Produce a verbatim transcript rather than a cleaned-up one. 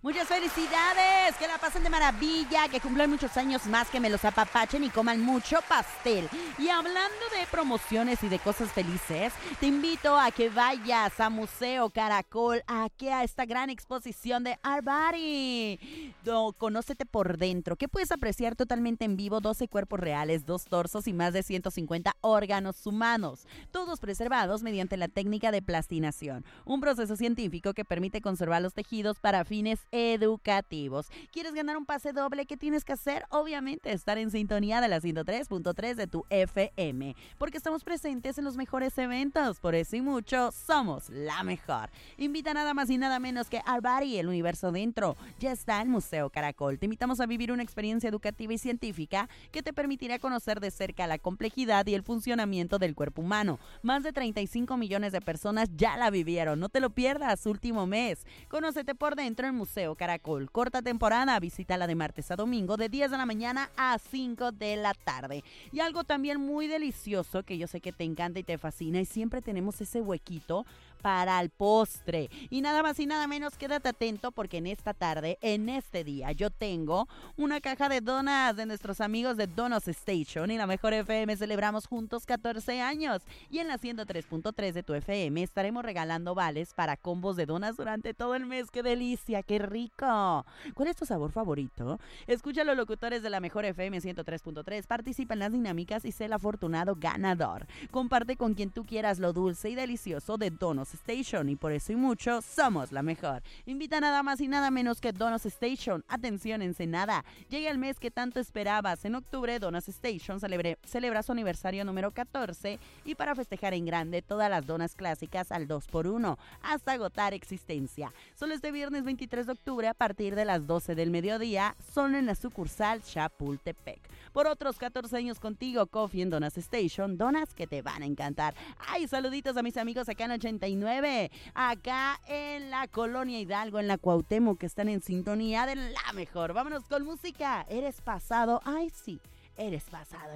Muchas felicidades, que la pasen de maravilla, que cumplan muchos años más, que me los apapachen y coman mucho pastel. Y hablando de promociones y de cosas felices, te invito a que vayas a Museo Caracol, aquí a esta gran exposición de Arbari. Do, conócete por dentro, que puedes apreciar totalmente en vivo doce cuerpos reales, dos torsos y más de ciento cincuenta órganos humanos, todos preservados mediante la técnica de plastinación, un proceso científico que permite conservar los tejidos para fines educativos. ¿Quieres ganar un pase doble? ¿Qué tienes que hacer? Obviamente estar en sintonía de la ciento tres punto tres de tu F M, porque estamos presentes en los mejores eventos. Por eso y mucho, somos la mejor. Invita nada más y nada menos que Arbari, el universo dentro. Ya está el Museo Caracol. Te invitamos a vivir una experiencia educativa y científica que te permitirá conocer de cerca la complejidad y el funcionamiento del cuerpo humano. Más de treinta y cinco millones de personas ya la vivieron. No te lo pierdas, último mes. Conócete por dentro en Museo Caracol. Corta temporada, visítala de martes a domingo de diez de la mañana a cinco de la tarde. Y algo también muy delicioso que yo sé que te encanta y te fascina, y siempre tenemos ese huequito para el postre. Y nada más y nada menos, quédate atento, porque en esta tarde, en este día, yo tengo una caja de donas de nuestros amigos de Donuts Station y la Mejor F M. Celebramos juntos catorce años. Y en la ciento tres punto tres de tu F M estaremos regalando vales para combos de donas durante todo el mes. ¡Qué delicia! ¡Qué rico! ¿Cuál es tu sabor favorito? Escucha a los locutores de la Mejor F M ciento tres punto tres, participa en las dinámicas y sé el afortunado ganador. Comparte con quien tú quieras lo dulce y delicioso de Donuts Station, y por eso y mucho, somos la mejor. Invita nada más y nada menos que Donuts Station. Atención, Ensenada, llega el mes que tanto esperabas. En octubre, Donuts Station celebre, celebra su aniversario número catorce, y para festejar en grande, todas las donas clásicas al dos por uno, hasta agotar existencia. Solo este viernes veintitrés de octubre, a partir de las doce del mediodía, solo en la sucursal Chapultepec. Por otros catorce años contigo, Coffee en Donuts Station, donas que te van a encantar. Ay, saluditos a mis amigos acá en ochenta y nueve, acá en la Colonia Hidalgo, en la Cuauhtémoc, que están en sintonía de la mejor. Vámonos con música. Eres pasado, ay sí, eres pasado.